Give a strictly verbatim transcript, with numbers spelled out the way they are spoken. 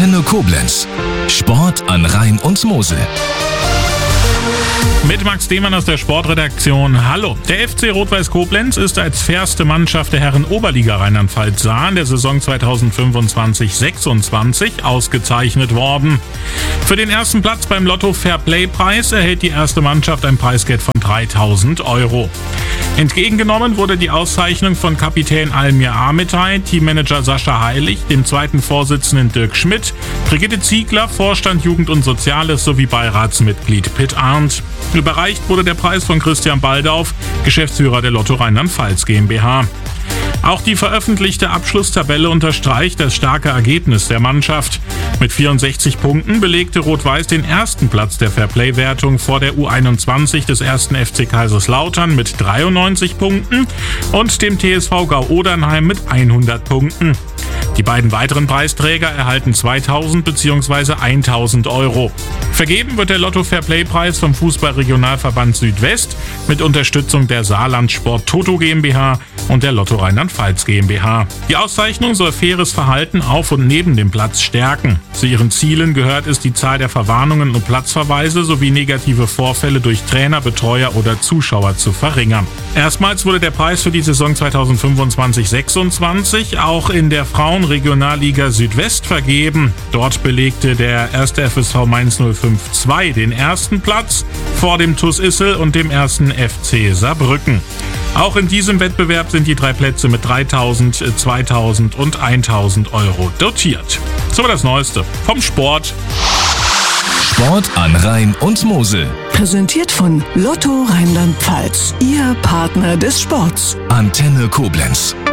Antenne Koblenz. Sport an Rhein und Mosel. Mit Max Demann aus der Sportredaktion. Hallo. Der F C Rot-Weiß Koblenz ist als fairste Mannschaft der Herren-Oberliga Rheinland-Pfalz Saar in der Saison zweitausendfünfundzwanzig sechsundzwanzig ausgezeichnet worden. Für den ersten Platz beim Lotto Fairplay-Preis erhält die erste Mannschaft ein Preisgeld von dreitausend Euro. Entgegengenommen wurde die Auszeichnung von Kapitän Almir Amitay, Teammanager Sascha Heilig, dem zweiten Vorsitzenden Dirk Schmidt, Brigitte Ziegler, Vorstand Jugend und Soziales sowie Beiratsmitglied Pitt Arndt. Überreicht wurde der Preis von Christian Baldauf, Geschäftsführer der Lotto Rheinland-Pfalz GmbH. Auch die veröffentlichte Abschlusstabelle unterstreicht das starke Ergebnis der Mannschaft. Mit vierundsechzig Punkten belegte Rot-Weiß den ersten Platz der Fairplay-Wertung vor der U einundzwanzig des ersten F C Kaiserslautern mit dreiundneunzig Punkten und dem T S V Gau-Odernheim mit hundert Punkten. Die beiden weiteren Preisträger erhalten zweitausend bzw. tausend Euro. Vergeben wird der Lotto Fairplay-Preis vom Fußball-Regionalverband Südwest mit Unterstützung der Saarland Sport Toto GmbH und der Lotto Rheinland-Pfalz GmbH. Die Auszeichnung soll faires Verhalten auf und neben dem Platz stärken. Zu ihren Zielen gehört es, die Zahl der Verwarnungen und Platzverweise sowie negative Vorfälle durch Trainer, Betreuer oder Zuschauer zu verringern. Erstmals wurde der Preis für die Saison zweitausendfünfundzwanzig sechsundzwanzig auch in der Frauenregionalliga Südwest vergeben. Dort belegte der erste F S V Mainz null fünf zwei den ersten Platz vor dem T U S Issel und dem ersten F C Saarbrücken. Auch in diesem Wettbewerb sind die drei Plätze mit dreitausend, zweitausend und tausend Euro dotiert. So das Neueste vom Sport. Sport an Rhein und Mosel. Präsentiert von Lotto Rheinland-Pfalz, Ihr Partner des Sports. Antenne Koblenz.